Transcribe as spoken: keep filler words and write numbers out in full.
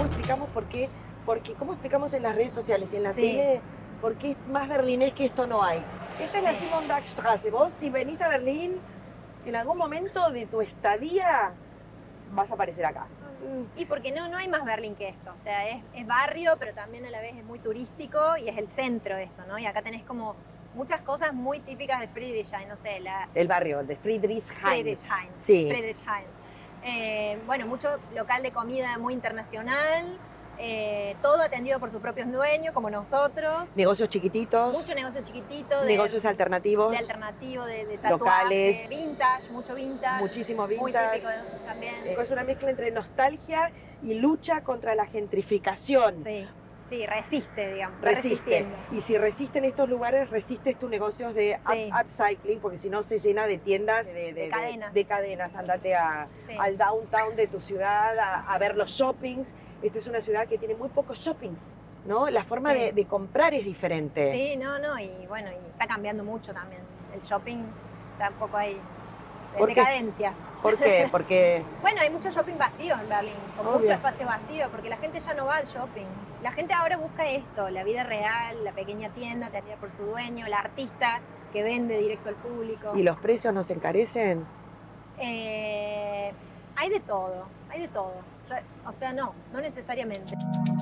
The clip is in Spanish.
explicamos por qué, porque cómo explicamos en las redes sociales y en la Sí. tele, por qué es más berlinés que esto no hay. Esta es la Sí. Simon-Dach-Straße. Vos, si venís a Berlín, en algún momento de tu estadía, vas a aparecer acá. Y porque no, no hay más Berlín que esto. O sea, es, es barrio, pero también a la vez es muy turístico y es el centro esto, ¿no? Y acá tenés como muchas cosas muy típicas de Friedrichshain, no sé, la El barrio, el de Friedrichshain. Friedrichshain. Sí. Friedrichshain. Eh, bueno, mucho local de comida muy internacional, eh, todo atendido por sus propios dueños, como nosotros. Negocios chiquititos. Mucho negocio chiquito. De, negocios alternativos. De alternativo, de, de tatuaje. Locales. Vintage, mucho vintage. Muchísimo vintage. Muy típico también. Eh, es una mezcla entre nostalgia y lucha contra la gentrificación. Sí. Sí, resiste, digamos. Resiste. Y si resisten estos lugares, resistes tus negocios de sí. up, upcycling, porque si no se llena de tiendas, de, de, de cadenas. De, de cadenas. Andate a, sí. al downtown de tu ciudad, a, a ver los shoppings. Esta es una ciudad que tiene muy pocos shoppings, ¿no? La forma sí. de, de comprar es diferente. Sí, no, no, y bueno, y está cambiando mucho también. El shopping tampoco hay ¿Por decadencia. Qué? ¿Por qué? Porque... Bueno, hay mucho shopping vacío en Berlín, con Obvio. mucho espacio vacío, porque la gente ya no va al shopping. La gente ahora busca esto, la vida real, la pequeña tienda atendida por su dueño, la artista que vende directo al público. ¿Y los precios no se encarecen? Eh, hay de todo, hay de todo. O sea, no, no necesariamente.